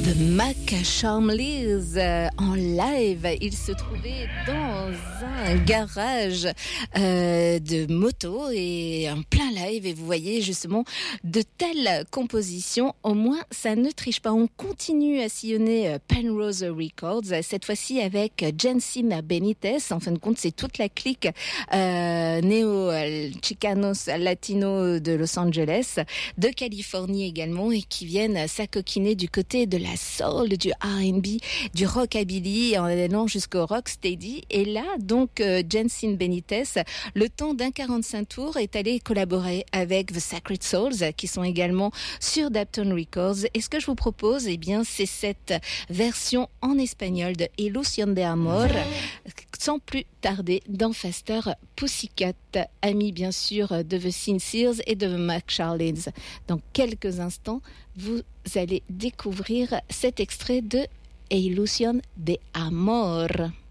The Mac Charmleys en live. Il se trouvait dans un garage de moto et en plein live. Et vous voyez justement de telles compositions. Au moins, ça ne triche pas. On continue à sillonner Penrose Records. Cette fois-ci avec Jensim Benitez. En fin de compte, c'est toute la clique néo-chicanos latino de Los Angeles, de Californie également, et qui viennent s'acoquiner du côté de la soul, du R&B, du rockabilly en allant jusqu'au rocksteady. Et là, donc, Jensim Benitez, le temps d'un 45 tours, est allé collaborer avec The Sacred Souls, qui sont également sur Dapton Records. Et ce que je vous propose, eh bien, c'est cette version en espagnol de Ilusión de Amor, sans plus tarder dans Faster Pussycat, ami bien sûr de The Sinceres et de The Mac Charlins. Dans quelques instants, vous allez découvrir cet extrait de Ilusión de Amor.